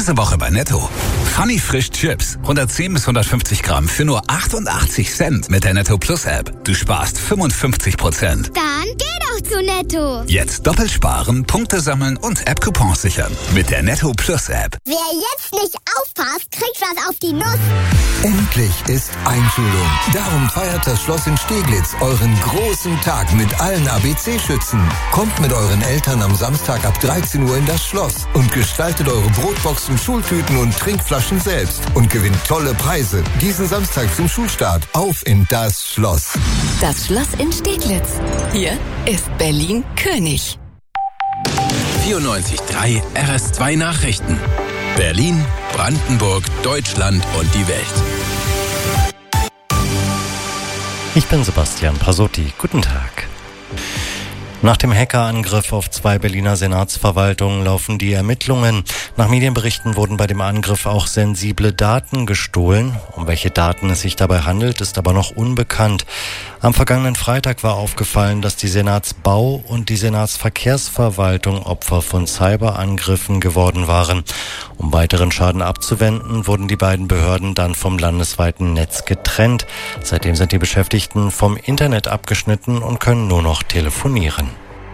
Diese Woche bei Netto. Funny Frisch Chips. 110 bis 150 Gramm für nur 88 Cent mit der Netto Plus App. Du sparst 55%. Dann geh doch zu Netto. Jetzt doppelt sparen, Punkte sammeln und App-Coupons sichern. Mit der Netto Plus App. Wer jetzt nicht aufpasst, kriegt was auf die Nuss. Endlich ist Einschulung. Darum feiert das Schloss in Steglitz euren großen Tag mit allen ABC-Schützen. Kommt mit euren Eltern am Samstag ab 13 Uhr in das Schloss und gestaltet eure Brotboxen, Schultüten und Trinkflaschen selbst und gewinnt tolle Preise. Diesen Samstag zum Schulstart. Auf in das Schloss. Das Schloss in Steglitz. Hier ist Berlin König. 94.3 RS2 Nachrichten. Berlin, Brandenburg, Deutschland und die Welt. Ich bin Sebastian Pasotti. Guten Tag. Nach dem Hackerangriff auf 2 Berliner Senatsverwaltungen laufen die Ermittlungen. Nach Medienberichten wurden bei dem Angriff auch sensible Daten gestohlen. Um welche Daten es sich dabei handelt, ist aber noch unbekannt. Am vergangenen Freitag war aufgefallen, dass die Senatsbau- und die Senatsverkehrsverwaltung Opfer von Cyberangriffen geworden waren. Um weiteren Schaden abzuwenden, wurden die beiden Behörden dann vom landesweiten Netz getrennt. Seitdem sind die Beschäftigten vom Internet abgeschnitten und können nur noch telefonieren.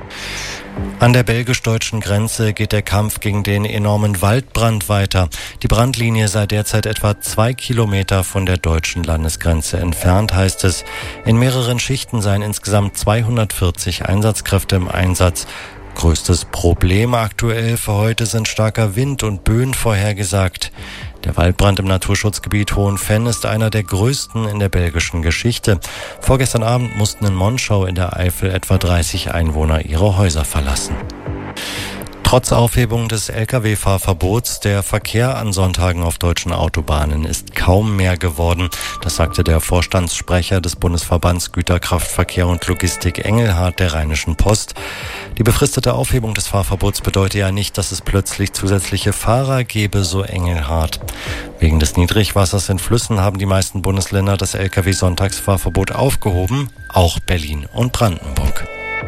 An der belgisch-deutschen Grenze geht der Kampf gegen den enormen Waldbrand weiter. Die Brandlinie sei derzeit etwa 2 Kilometer von der deutschen Landesgrenze entfernt, heißt es. In mehreren Schichten seien insgesamt 240 Einsatzkräfte im Einsatz. Größtes Problem aktuell für heute sind starker Wind und Böen vorhergesagt. Der Waldbrand im Naturschutzgebiet Hohenfenn ist einer der größten in der belgischen Geschichte. Vorgestern Abend mussten in Monschau in der Eifel etwa 30 Einwohner ihre Häuser verlassen. Trotz Aufhebung des Lkw-Fahrverbots, der Verkehr an Sonntagen auf deutschen Autobahnen ist kaum mehr geworden. Das sagte der Vorstandssprecher des Bundesverbands Güterkraftverkehr und Logistik Engelhardt der Rheinischen Post. Die befristete Aufhebung des Fahrverbots bedeutet ja nicht, dass es plötzlich zusätzliche Fahrer gäbe, so Engelhardt. Wegen des Niedrigwassers in Flüssen haben die meisten Bundesländer das Lkw-Sonntagsfahrverbot aufgehoben, auch Berlin und Brandenburg.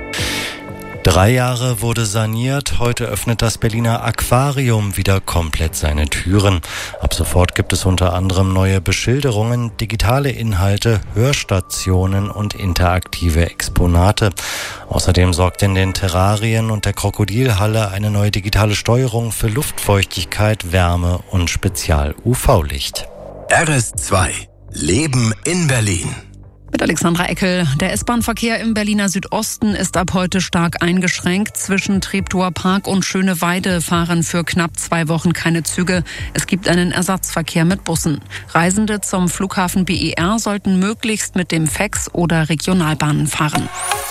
3 Jahre wurde saniert. Heute öffnet das Berliner Aquarium wieder komplett seine Türen. Ab sofort gibt es unter anderem neue Beschilderungen, digitale Inhalte, Hörstationen und interaktive Exponate. Außerdem sorgt in den Terrarien und der Krokodilhalle eine neue digitale Steuerung für Luftfeuchtigkeit, Wärme und Spezial-UV-Licht. RS2 Leben in Berlin. Mit Alexandra Eckel. Der S-Bahn-Verkehr im Berliner Südosten ist ab heute stark eingeschränkt. Zwischen Treptower Park und Schöneweide fahren für knapp 2 Wochen keine Züge. Es gibt einen Ersatzverkehr mit Bussen. Reisende zum Flughafen BER sollten möglichst mit dem FEX oder Regionalbahnen fahren.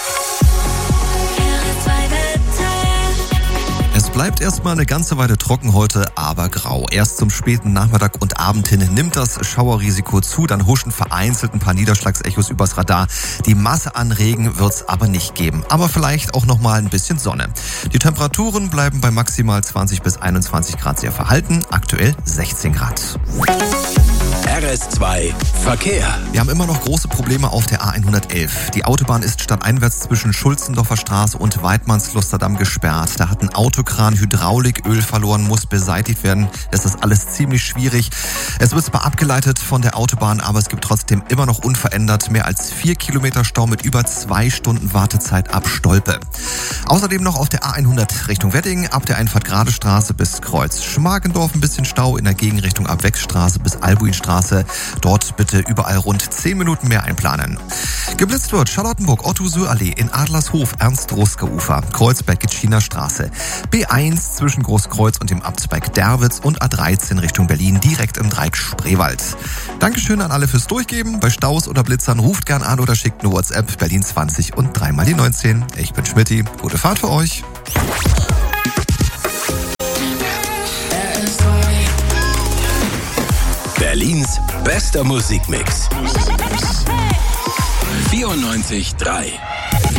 Es bleibt erstmal eine ganze Weile trocken heute, aber grau. Erst zum späten Nachmittag und Abend hin nimmt das Schauerrisiko zu, dann huschen vereinzelt ein paar Niederschlagsechos übers Radar. Die Masse an Regen wird's aber nicht geben, aber vielleicht auch nochmal ein bisschen Sonne. Die Temperaturen bleiben bei maximal 20 bis 21 Grad sehr verhalten, aktuell 16 Grad. RS2 Verkehr. Wir haben immer noch große Probleme auf der A111. Die Autobahn ist stadteinwärts zwischen Schulzendorfer Straße und Weidmannslusterdamm gesperrt. Da hat ein Autokran Hydrauliköl verloren, muss beseitigt werden. Das ist alles ziemlich schwierig. Es wird zwar abgeleitet von der Autobahn, aber es gibt trotzdem immer noch unverändert mehr als 4 Kilometer Stau mit über 2 Stunden Wartezeit ab Stolpe. Außerdem noch auf der A100 Richtung Wedding, ab der Einfahrt Gradestraße bis Kreuz Schmargendorf ein bisschen Stau, in der Gegenrichtung ab Wechstraße bis Albuinstraße. Dort bitte überall rund 10 Minuten mehr einplanen. Geblitzt wird Charlottenburg, Otto-Suhr-Allee, in Adlershof, Ernst-Ruske-Ufer, Kreuzberg-Gitschiner Straße, B1 zwischen Großkreuz und dem Abzweig Derwitz und A13 Richtung Berlin, direkt im Dreieck Spreewald. Dankeschön an alle fürs Durchgeben. Bei Staus oder Blitzern ruft gern an oder schickt eine WhatsApp Berlin 20 und 3 mal die 19. Ich bin Schmitty. Gute Fahrt für euch. Berlins bester Musikmix. 94.3